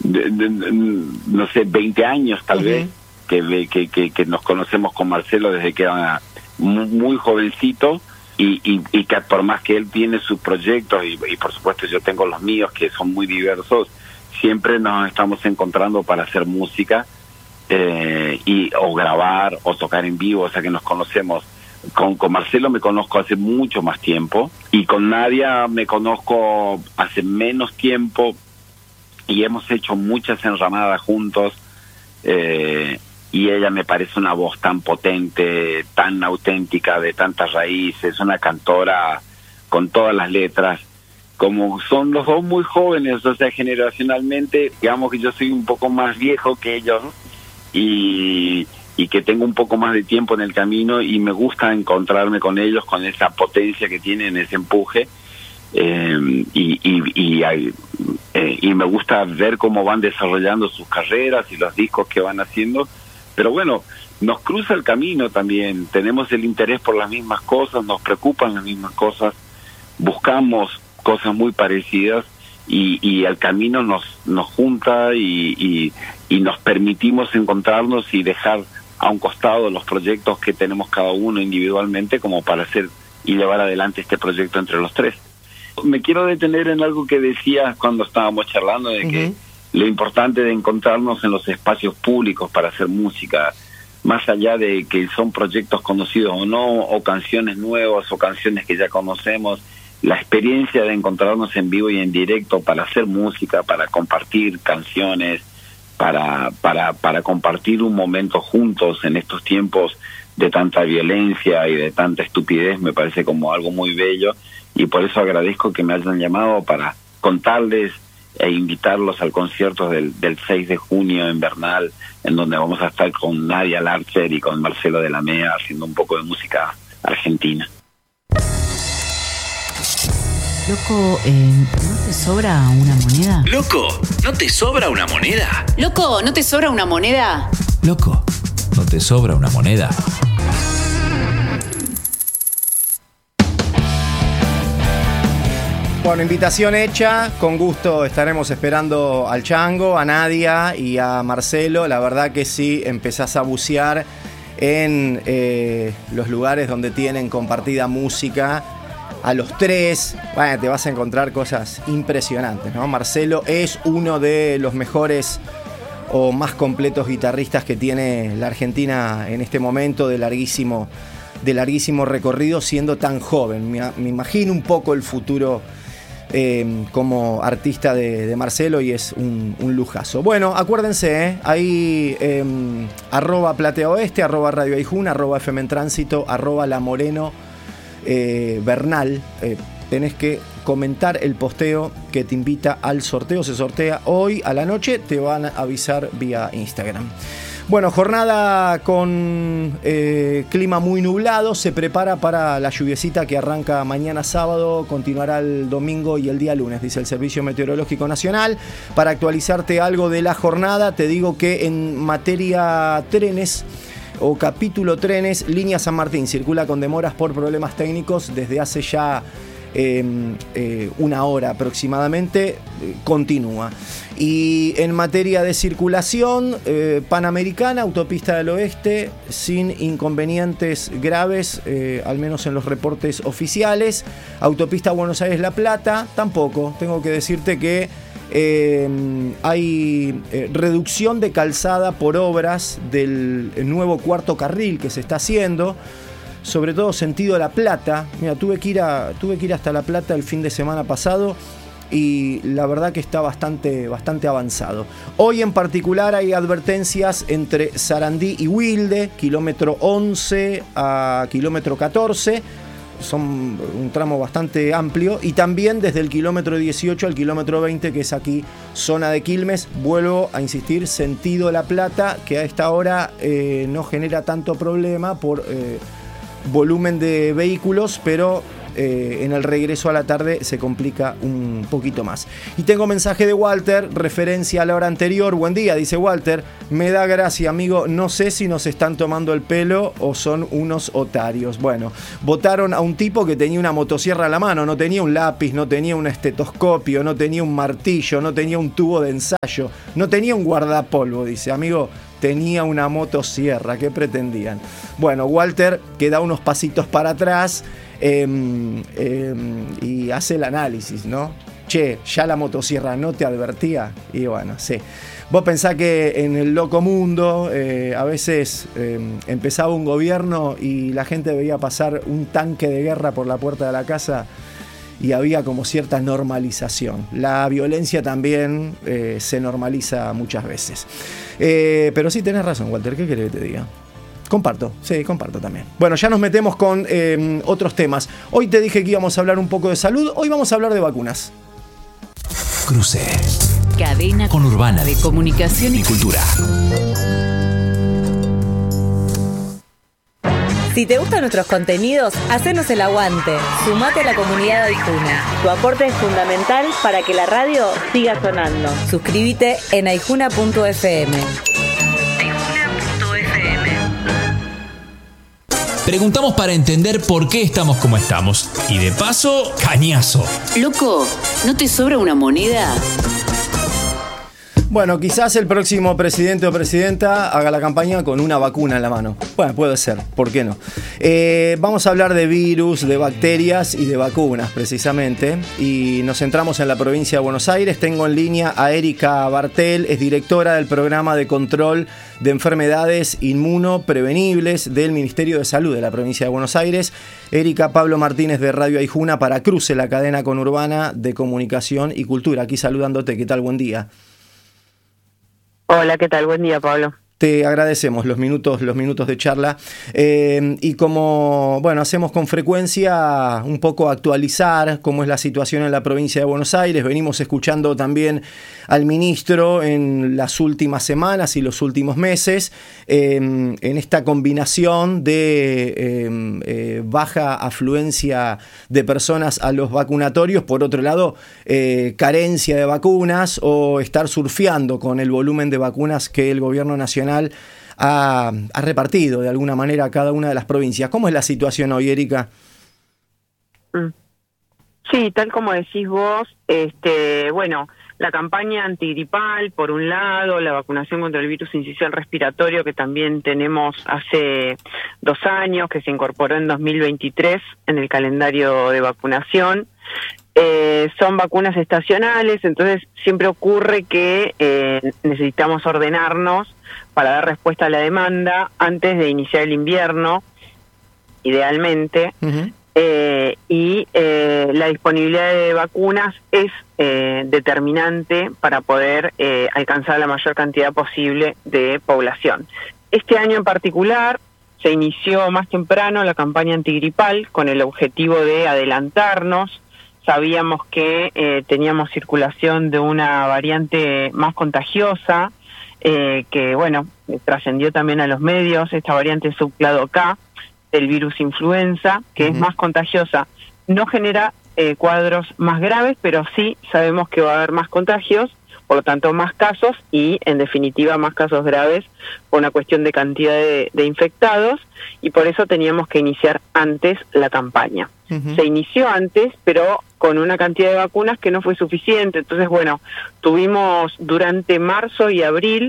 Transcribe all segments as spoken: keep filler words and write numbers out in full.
de, de, de, no sé, veinte años tal uh-huh. vez, que, que, que, que nos conocemos con Marcelo desde que era muy, muy jovencito, y, y, y que por más que él tiene sus proyectos, y, y por supuesto yo tengo los míos, que son muy diversos, siempre nos estamos encontrando para hacer música, eh, y o grabar, o tocar en vivo, o sea que nos conocemos. Con, con Marcelo me conozco hace mucho más tiempo, y con Nadia me conozco hace menos tiempo, y hemos hecho muchas enramadas juntos, eh, y ella me parece una voz tan potente, tan auténtica, de tantas raíces, una cantora con todas las letras. Como son los dos muy jóvenes, o sea, generacionalmente, digamos que yo soy un poco más viejo que ellos, y, y que tengo un poco más de tiempo en el camino, y me gusta encontrarme con ellos, con esa potencia que tienen, ese empuje, eh, y, y, y, eh, y me gusta ver cómo van desarrollando sus carreras y los discos que van haciendo. Pero bueno, nos cruza el camino también, tenemos el interés por las mismas cosas, nos preocupan las mismas cosas, buscamos cosas muy parecidas, y, y el camino nos nos junta, y, y, y nos permitimos encontrarnos y dejar a un costado los proyectos que tenemos cada uno individualmente, como para hacer y llevar adelante este proyecto entre los tres. Me quiero detener en algo que decías cuando estábamos charlando, de uh-huh. que lo importante de encontrarnos en los espacios públicos para hacer música, más allá de que son proyectos conocidos o no, o canciones nuevas o canciones que ya conocemos, la experiencia de encontrarnos en vivo y en directo para hacer música, para compartir canciones, para para para compartir un momento juntos en estos tiempos de tanta violencia y de tanta estupidez, me parece como algo muy bello, y por eso agradezco que me hayan llamado para contarles e invitarlos al concierto del, del seis de junio en Bernal, en donde vamos a estar con Nadia Larcher y con Marcelo de la Mea haciendo un poco de música argentina. Loco, eh, ¿no te sobra una moneda? Loco, ¿no te sobra una moneda? Loco, ¿no te sobra una moneda? Loco, ¿no te sobra una moneda? Bueno, invitación hecha, con gusto estaremos esperando al Chango, a Nadia y a Marcelo. La verdad que sí, empezás a bucear en eh, los lugares donde tienen compartida música. A los tres, bueno, te vas a encontrar cosas impresionantes, ¿no? Marcelo es uno de los mejores o más completos guitarristas que tiene la Argentina en este momento, de larguísimo, de larguísimo recorrido, siendo tan joven. Me, me imagino un poco el futuro eh, como artista de, de Marcelo, y es un, un lujazo. Bueno, acuérdense, ¿eh? ahí eh, arroba Platea Oeste, arroba Radio Aijún, arroba F M en Tránsito, arroba La Moreno eh, Bernal. Eh, tenés que comentar el posteo que te invita al sorteo. Se sortea hoy a la noche, te van a avisar vía Instagram. Bueno, jornada con eh, clima muy nublado, se prepara para la lluviecita que arranca mañana sábado, continuará el domingo y el día lunes, dice el Servicio Meteorológico Nacional. Para actualizarte algo de la jornada, te digo que en materia trenes o capítulo trenes, línea San Martín circula con demoras por problemas técnicos desde hace ya Eh, eh, una hora aproximadamente, eh, continúa. Y en materia de circulación, eh, Panamericana, Autopista del Oeste, sin inconvenientes graves, eh, al menos en los reportes oficiales. Autopista Buenos Aires-La Plata, tampoco. Tengo que decirte que eh, hay eh, reducción de calzada por obras del nuevo cuarto carril que se está haciendo, sobre todo sentido La Plata. Mira, tuve que ir a, tuve que ir hasta La Plata el fin de semana pasado y la verdad que está bastante, bastante avanzado. Hoy en particular hay advertencias entre Sarandí y Wilde, kilómetro once a kilómetro catorce. Son un tramo bastante amplio, y también desde el kilómetro dieciocho al kilómetro veinte, que es aquí zona de Quilmes. Vuelvo a insistir, sentido La Plata, que a esta hora eh, no genera tanto problema por eh, volumen de vehículos, pero eh, en el regreso a la tarde se complica un poquito más. Y tengo mensaje de Walter, referencia a la hora anterior. Buen día, dice Walter. Me da gracia, amigo. No sé si nos están tomando el pelo o son unos otarios. Bueno, votaron a un tipo que tenía una motosierra a la mano, no tenía un lápiz, no tenía un estetoscopio, no tenía un martillo, no tenía un tubo de ensayo, no tenía un guardapolvo, dice. Amigo, tenía una motosierra. ¿Qué pretendían? Bueno, Walter que da unos pasitos para atrás eh, eh, y hace el análisis, ¿no? Che, ya la motosierra no te advertía. Y bueno, sí. Vos pensás que en el loco mundo eh, a veces eh, empezaba un gobierno y la gente veía pasar un tanque de guerra por la puerta de la casa y había como cierta normalización. La violencia también eh, se normaliza muchas veces. Eh, pero sí, tenés razón, Walter, ¿qué querés que te diga? Comparto, sí, comparto también. Bueno, ya nos metemos con eh, otros temas. Hoy te dije que íbamos a hablar un poco de salud, hoy vamos a hablar de vacunas. Cruce. Cadena Con Urbana de comunicación y y cultura. Si te gustan nuestros contenidos, hacenos el aguante. Sumate a la comunidad de Aijuna. Tu aporte es fundamental para que la radio siga sonando. Suscríbete en aijuna punto efe eme. Preguntamos para entender por qué estamos como estamos. Y de paso, cañazo. Loco, ¿no te sobra una moneda? Bueno, quizás el próximo presidente o presidenta haga la campaña con una vacuna en la mano. Bueno, puede ser, ¿por qué no? Eh, vamos a hablar de virus, de bacterias y de vacunas, precisamente. Y nos centramos en la provincia de Buenos Aires. Tengo en línea a Erika Bartel, es directora del programa de control de enfermedades inmunoprevenibles del Ministerio de Salud de la provincia de Buenos Aires. Erika, Pablo Martínez de Radio Aijuna para Cruce, la cadena conurbana de comunicación y cultura. Aquí saludándote, ¿qué tal? Buen día. Hola, ¿qué tal? Buen día, Pablo. Te agradecemos los minutos, los minutos de charla eh, y como bueno hacemos con frecuencia un poco actualizar cómo es la situación en la provincia de Buenos Aires. Venimos escuchando también al ministro en las últimas semanas y los últimos meses eh, en esta combinación de eh, eh, baja afluencia de personas a los vacunatorios, por otro lado eh, carencia de vacunas o estar surfeando con el volumen de vacunas que el gobierno nacional Ha, ha repartido de alguna manera a cada una de las provincias. ¿Cómo es la situación hoy, Erika? Sí, tal como decís vos, este, bueno, la campaña antigripal, por un lado, la vacunación contra el virus incisional respiratorio, que también tenemos hace dos años, que se incorporó en dos mil veintitrés en el calendario de vacunación. Eh, son vacunas estacionales, entonces siempre ocurre que eh, necesitamos ordenarnos para dar respuesta a la demanda antes de iniciar el invierno, idealmente, uh-huh. eh, y eh, la disponibilidad de vacunas es eh, determinante para poder eh, alcanzar la mayor cantidad posible de población. Este año en particular se inició más temprano la campaña antigripal con el objetivo de adelantarnos. Sabíamos que eh, teníamos circulación de una variante más contagiosa, eh, que, bueno, trascendió también a los medios, esta variante subclado K del virus influenza, que uh-huh. es más contagiosa. No genera eh, cuadros más graves, pero sí sabemos que va a haber más contagios, por lo tanto más casos y, en definitiva, más casos graves por una cuestión de cantidad de, de infectados, y por eso teníamos que iniciar antes la campaña. Uh-huh. Se inició antes, pero con una cantidad de vacunas que no fue suficiente. Entonces, bueno, tuvimos durante marzo y abril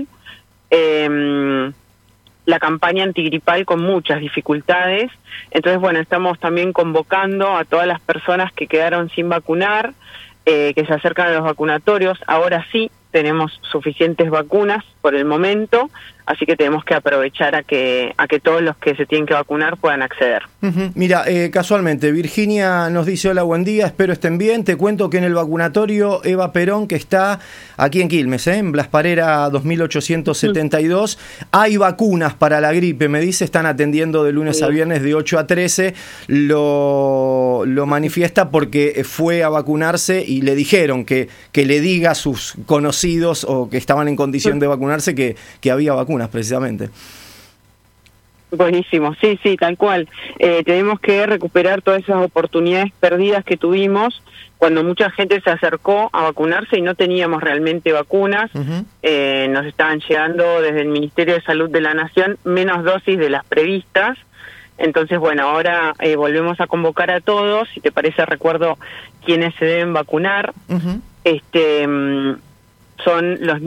eh, la campaña antigripal con muchas dificultades. Entonces, bueno, estamos también convocando a todas las personas que quedaron sin vacunar, eh, que se acercan a los vacunatorios. Ahora sí tenemos suficientes vacunas por el momento, así que tenemos que aprovechar a que a que todos los que se tienen que vacunar puedan acceder. Uh-huh. Mira, eh, casualmente, Virginia nos dice: hola, buen día, espero estén bien. Te cuento que en el vacunatorio Eva Perón, que está aquí en Quilmes, ¿eh? en Blas Parera dos mil ochocientos setenta y dos, uh-huh. hay vacunas para la gripe, me dice, están atendiendo de lunes uh-huh. a viernes de ocho a trece, lo, lo manifiesta porque fue a vacunarse y le dijeron que, que le diga a sus conocidos o que estaban en condición uh-huh. de vacunarse que, que había vacunas, precisamente. Buenísimo, sí, sí, tal cual. Eh, tenemos que recuperar todas esas oportunidades perdidas que tuvimos cuando mucha gente se acercó a vacunarse y no teníamos realmente vacunas. Uh-huh. Eh, nos estaban llegando desde el Ministerio de Salud de la Nación menos dosis de las previstas. Entonces, bueno, ahora eh, volvemos a convocar a todos. Si te parece, recuerdo quiénes se deben vacunar. Uh-huh. Este, son los